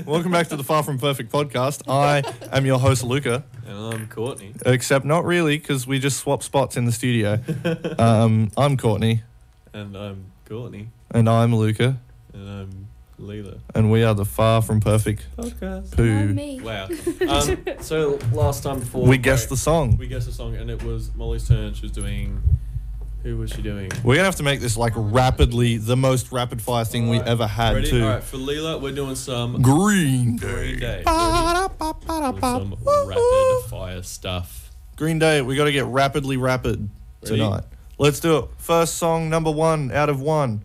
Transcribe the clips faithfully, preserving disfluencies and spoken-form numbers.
Welcome back to the Far From Perfect podcast. I am your host, Luca. And I'm Courtney. Except not really, because we just swapped spots in the studio. um, I'm Courtney. And I'm Courtney. And I'm Luca. And I'm Leela. And we are the Far From Perfect podcast. Poo. Me. Wow. Um, so last time before... We guessed the song. We guessed the song, and it was Molly's turn. She was doing... Who was she doing? We're going to have to make this like rapidly, the most rapid fire thing Right. we ever had Ready? too. All right, for Leela, we're doing some... Green Day. Green Day. Ready? Ba-da-ba-ba-da-ba. Doing some rapid fire stuff. Green Day, we got to get rapidly rapid Ready? tonight. Let's do it. First song, number one out of one.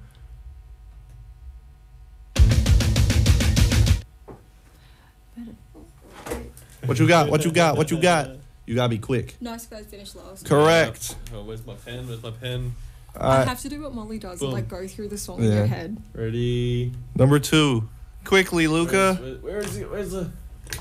What you got? What you got? What you got? You gotta be quick. Nice guys finish last. Correct. Oh, where's my pen? Where's my pen? All I right. have to do what Molly does Boom. and like go through the song in Yeah. your head. Ready? Number two. Quickly, Luca. Where's, where is it? Where's the...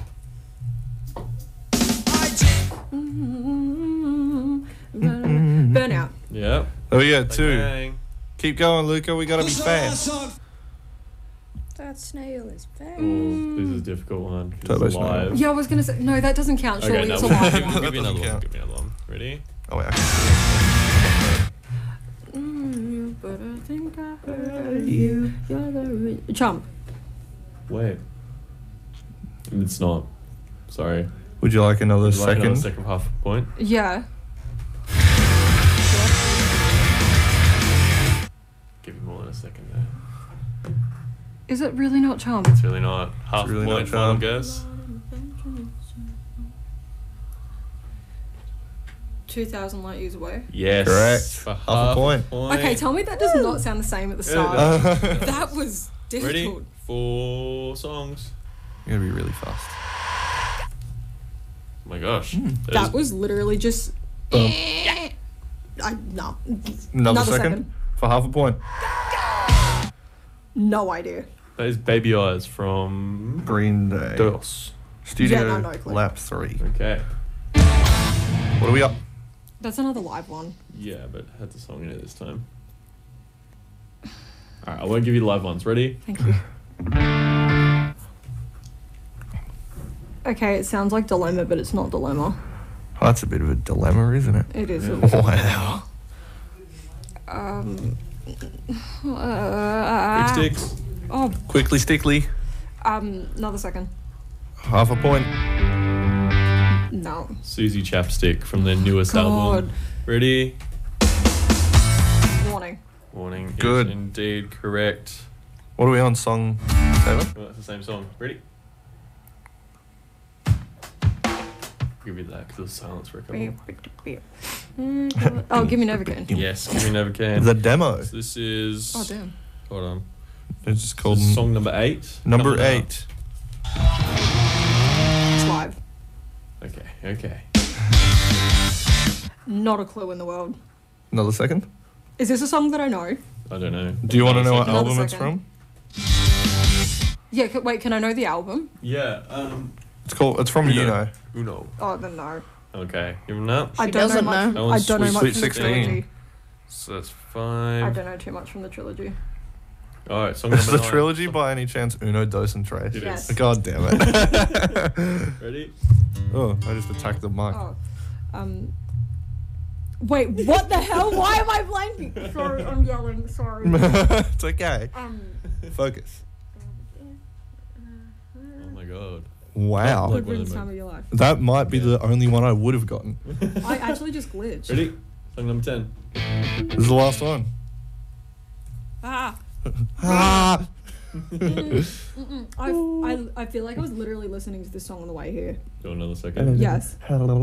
Burnout. Yep. Oh yeah, two. Bang. Keep going, Luca. We gotta be fast. That snail is back. Oh, this is a difficult one. 'cause Turbo it's Snail. live. Yeah, I was gonna say no. That doesn't count. Surely Okay, no, it's a we'll live give, one. we'll give you That another doesn't one. count. Give me another one. Ready? Oh wait, I can see Mm, but I think I heard you. You're the re- Chump. Wait. It's not. Sorry. it. Would you like another Would you like second? another second half point? Yeah. Give you more than a second there. Is it really not Chump? It's really not. Half really a not point, final Charm. guess. Two thousand light years away. Yes. Correct. For Half a point. Okay, tell me that does not sound the same at the start. Yeah, Uh, That was Ready? difficult. Four songs. you gotta be really fast. Oh my gosh. That was literally just. Boom. I no. Another, second? For half a point. No idea. That is Baby Eyes from Green Day. Dos. Studio Yeah, no, no clue. lap three. Okay. What are we up? That's another live one. Yeah, but had the song in it this time. Alright, I won't give you the live ones. Ready? Thank you. Okay, it sounds like Dilemma, but it's not Dilemma. Oh, that's a bit of a dilemma, isn't it? It is. Yeah. a- Wow. Um. Uh, Big Sticks. Oh, Quickly, stickly. um, another second. Half a point. No. Susie Chapstick from their newest God. album. Ready? Warning. Warning. Good. Is indeed correct. What are we on? Song seven? Oh, that's the same song. Ready? I'll give you that because it was silence for a couple. Mm, oh, give me Novocaine. Yes, Give Me Never Can. The demo. So this is... Oh, damn. Hold on. It's just This called is song number eight. number Coming up. eight. It's live. Okay, okay. Not a clue in the world. Another second. Is this a song that I know? I don't know. Do you want to know what Another album it's second. from? Yeah, c- wait, can I know the album? Yeah, um... It's called. It's from Uno. You Know. Uno. Oh, then no. Okay, give him that. I She don't know doesn't much. know. That I one's don't know Sweet- much Sweet from the sixteen. trilogy. So that's I five. don't know too much from the trilogy. Alright, song Is number the nine. trilogy by any chance Uno, Dos, and Tres? It Yes. is. God damn it. Ready? Oh, I just attacked the mic. Oh, um. Wait, what the hell? Why am I blanking? Sorry, I'm yelling. Sorry. It's okay. Um. Focus. Oh my god. Wow. Like Good one of riddance them. time of your life. That might be Yeah. the only one I would have gotten. I actually just glitched. Ready? Song number ten. This is the last one. Ah. Ah. Mm-mm. I, I, I feel like I was literally listening to this song on the way here. Go another second. Yes.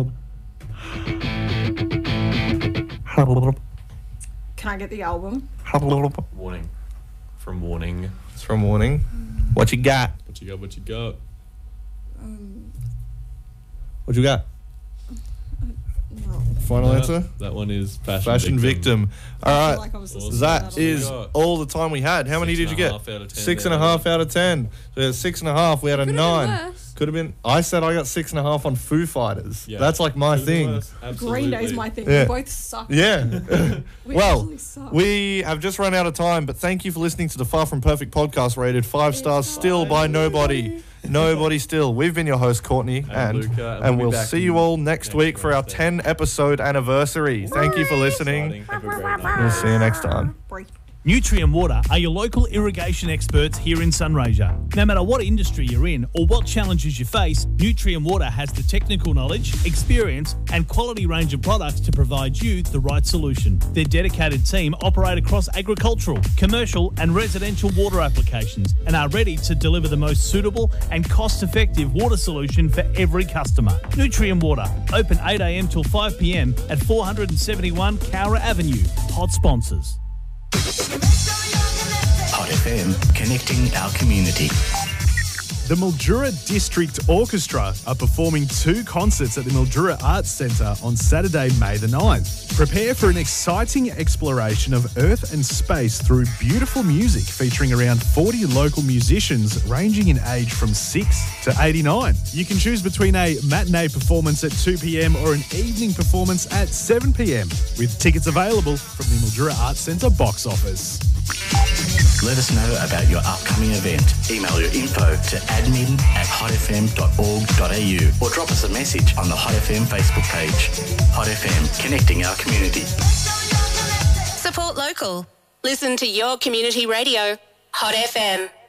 Can I get the album? Warning. From Warning. It's from Warning. What you got? What you got? What you got? Um, What you got? no. Final Uh, answer? That one is Fashion, Fashion Victim. I feel All right. like I was Awesome. listening to That on the way is here. got? all the time we had. How many Six did you and a get? half out of ten Six and a there. half out of ten. So yeah, six and a half. We had a Could've been nine. worse. Could have been. I said I got six and a half on Foo Fighters. Yeah. That's like my Could've been thing. worse. Absolutely. Green Day's my thing. Yeah. We both suck. Yeah. We Well, actually suck. we have just run out of time, but thank you for listening to the Far From Perfect podcast, rated five stars still by nobody. Nobody still. We've been your host, Courtney, and, And Luca, and and we'll be we'll back see you in all next next week for our Wednesday. ten episode anniversary. Thank you for listening. Exciting. Have a great night. We'll see you next time. Nutrien Water are your local irrigation experts here in Sunraysia. No matter what industry you're in or what challenges you face, Nutrien Water has the technical knowledge, experience and quality range of products to provide you the right solution. Their dedicated team operate across agricultural, commercial and residential water applications and are ready to deliver the most suitable and cost-effective water solution for every customer. Nutrien Water, open eight a m till five p m at four seventy-one Cowra Avenue. Hot sponsors. Hot F M, connecting our community. The Mildura District Orchestra are performing two concerts at the Mildura Arts Centre on Saturday, May the ninth. Prepare for an exciting exploration of Earth and space through beautiful music featuring around forty local musicians ranging in age from six to eighty-nine. You can choose between a matinee performance at two p m or an evening performance at seven p m, with tickets available from the Mildura Arts Centre box office. Let us know about your upcoming event. Email your info to admin at hotfm dot org dot a u or drop us a message on the Hot F M Facebook page. Hot F M, connecting our community. Support local. Listen to your community radio. Hot F M.